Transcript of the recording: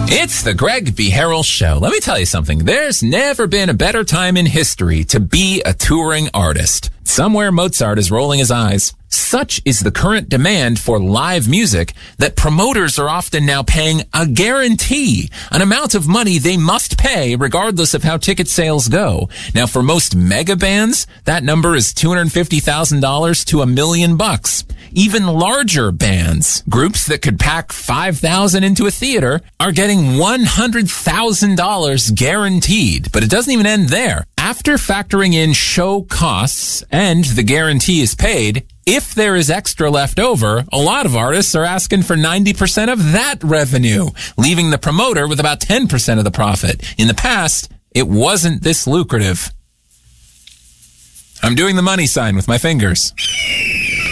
It's the Greg B. Harrell Show. Let me tell you something. There's never been a better time in history to be a touring artist. Somewhere Mozart is rolling his eyes. Such is the current demand for live music that promoters are often now paying a guarantee, an amount of money they must pay regardless of how ticket sales go. Now, for most mega bands, that number is $250,000 to $1 million. Even larger bands, groups that could pack 5,000 into a theater, are getting $100,000 guaranteed. But it doesn't even end there. After factoring in show costs and the guarantee is paid, if there is extra left over, a lot of artists are asking for 90% of that revenue, leaving the promoter with about 10% of the profit. In the past, it wasn't this lucrative. I'm doing the money sign with my fingers.